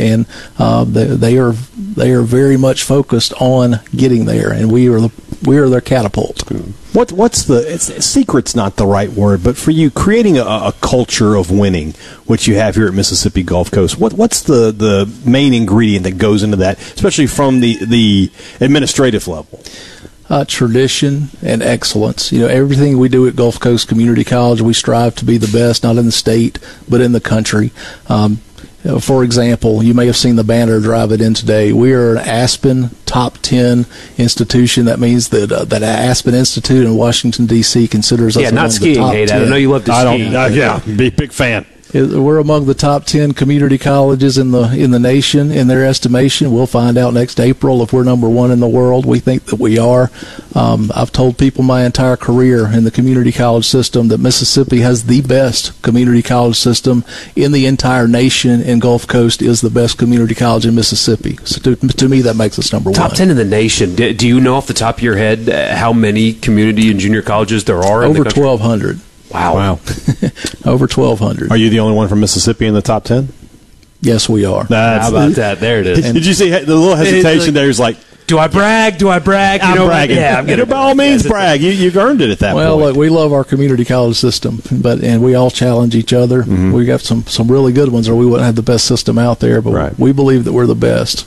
and they are very much focused on getting there, and we are their catapult. What's secret's not the right word, but for you, creating a culture of winning, which you have here at Mississippi Gulf Coast, what's the main ingredient that goes into that, especially from the administrative level? Tradition and excellence. Everything we do at Gulf Coast Community College, we strive to be the best, not in the state, but in the country. For example, you may have seen the banner driving in today. We are an Aspen top 10 institution. That means that Aspen Institute in Washington, D.C. considers us among the top 10. I know you love to ski. Big fan. We're among the top 10 community colleges in the nation, in their estimation. We'll find out next April if we're number one in the world. We think that we are. I've told people my entire career in the community college system that Mississippi has the best community college system in the entire nation, and Gulf Coast is the best community college in Mississippi. So to me, that makes us number one. Top 10 in the nation. Do you know off the top of your head how many community and junior colleges there are in the country? Over 1,200. Wow. Over 1,200. Are you the only one from Mississippi in the top 10? Yes, we are. How about that? There it is. Did you see the little hesitation there? Is like, do I brag? I'm bragging. Yeah, I'm gonna by all means brag. You've earned it at that point. Well, look, we love our community college system, and we all challenge each other. Mm-hmm. We got some really good ones, or we wouldn't have the best system out there. But we believe that we're the best.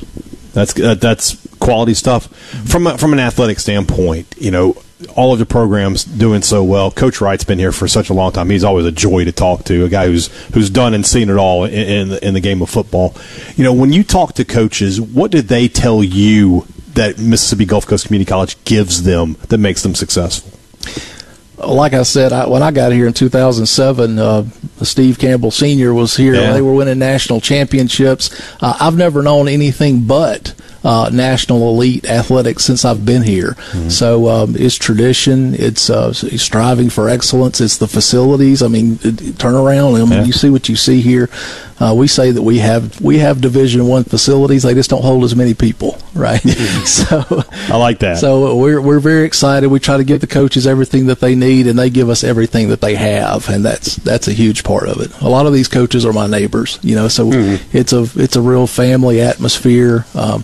That's quality stuff. From an athletic standpoint, all of the programs doing so well. Coach Wright's been here for such a long time. He's always a joy to talk to, a guy who's done and seen it all in the game of football. When you talk to coaches, what did they tell you that Mississippi Gulf Coast Community College gives them that makes them successful? Like I said, when I got here in 2007, Steve Campbell Sr. was here. Yeah. They were winning national championships. I've never known anything but national elite athletics since I've been here. Mm-hmm. So it's tradition. It's striving for excellence. It's the facilities. I mean, turn around. You see what you see here. We say that we have Division I facilities. They just don't hold as many people, right? So I like that. So we're very excited. We try to give the coaches everything that they need, and they give us everything that they have, and that's a huge part of it. A lot of these coaches are my neighbors, so it's a real family atmosphere.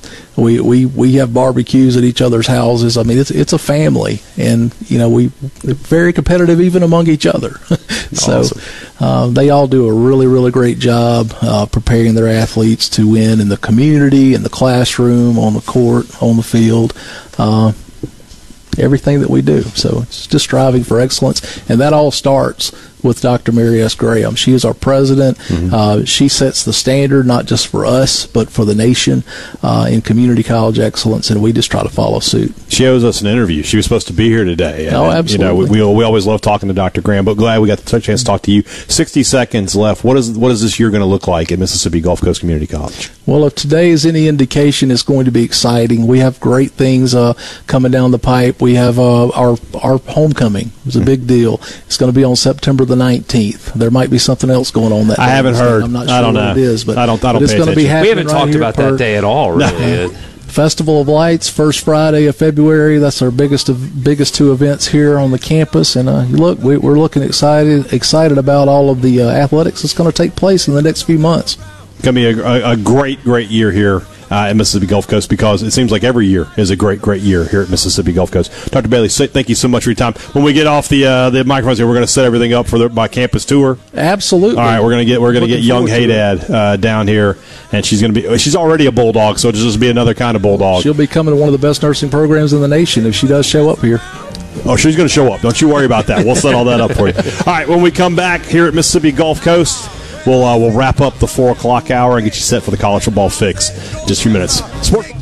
We have barbecues at each other's houses. I mean, it's a family, and we're very competitive even among each other. So awesome. They all do a really, really great job preparing their athletes to win in the community, in the classroom, on the court, on the field. Everything that we do. So it's just striving for excellence, and that all starts with Dr. Mary S. Graham. She is our president. Mm-hmm. She sets the standard, not just for us, but for the nation in community college excellence, and we just try to follow suit. She owes us an interview. She was supposed to be here today. Oh, absolutely. We always love talking to Dr. Graham, but glad we got the chance to talk to you. 60 seconds left. What is this year going to look like at Mississippi Gulf Coast Community College? Well, if today is any indication, it's going to be exciting. We have great things coming down the pipe. We have our homecoming. It's a big deal. It's going to be on September the 19th. There might be something else going on that day. I haven't heard. I'm not sure I don't know. what it is, but I don't it's going to be happening. We haven't talked about that day at all, really. Festival of Lights, first Friday of February. That's our biggest two events here on the campus. And we're looking excited about all of the athletics that's going to take place in the next few months. It's going to be a great year here at Mississippi Gulf Coast, because it seems like every year is a great year here at Mississippi Gulf Coast. Dr. Bailey, thank you so much for your time. When we get off the microphones here, we're going to set everything up for my campus tour. Absolutely. All right, we're going to get young Haydad down here, and she's already a bulldog, so it'll just be another kind of bulldog. She'll be coming to one of the best nursing programs in the nation if she does show up here. Oh, she's going to show up. Don't you worry about that. We'll set all that up for you. All right, when we come back here at Mississippi Gulf Coast, we'll wrap up the 4 o'clock hour and get you set for the college football fix in just a few minutes.